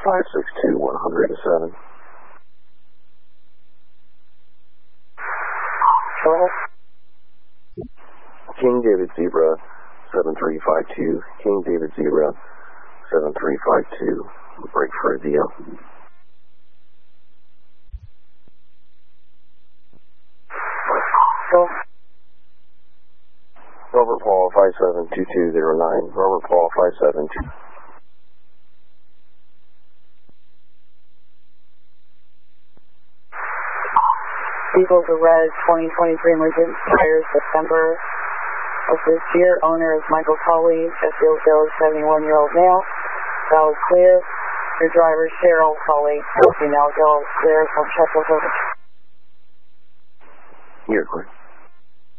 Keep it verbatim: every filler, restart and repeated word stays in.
five six two, one hundred seven. Hello? King David Zebra, seven three five two. King David Zebra, seven three five two. Break for a deal. Go. Robert Paul, five seven two two zero nine. Robert Paul, five seven two. Eagle to Res twenty twenty-three emergency tires September of this year. Owner is Michael Colley, Sheffield Village, seventy-one-year-old male. Valid clear. Your driver, Cheryl Colley, female, Bill clear from Sheffield Village. You're clear.